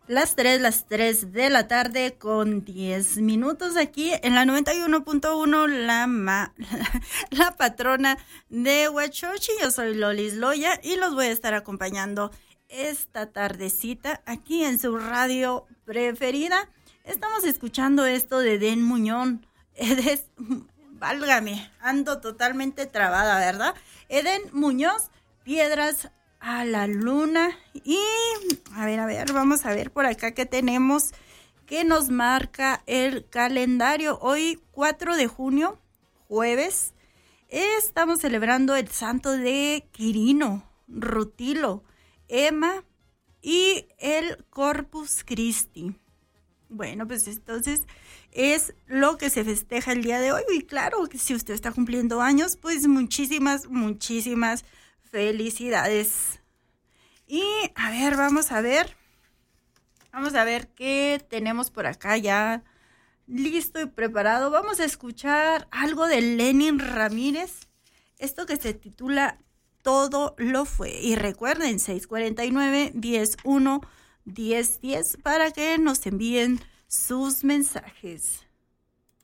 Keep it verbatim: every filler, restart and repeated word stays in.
Las tres, las tres de la tarde con diez minutos aquí en la noventa y uno punto uno, la, ma, la, la patrona de Huachochi. Yo soy Lolis Loya y los voy a estar acompañando esta tardecita aquí en su radio preferida. Estamos escuchando esto de Den Muñón. Es, válgame, ando totalmente trabada, ¿verdad? Eden Muñoz, Piedras a la Luna. Y a ver, a ver, vamos a ver por acá qué tenemos que nos marca el calendario. Hoy cuatro de junio, jueves, estamos celebrando el santo de Quirino, Rutilo, Emma y el Corpus Christi. Bueno, pues entonces es lo que se festeja el día de hoy. Y claro, que si usted está cumpliendo años, pues muchísimas, muchísimas felicidades. Y a ver, vamos a ver. Vamos a ver qué tenemos por acá ya listo y preparado. Vamos a escuchar algo de Lenin Ramírez. Esto que se titula Todo lo fue. Y recuerden, seis cuarenta y nueve, diez uno, diez diez para que nos envíen sus mensajes.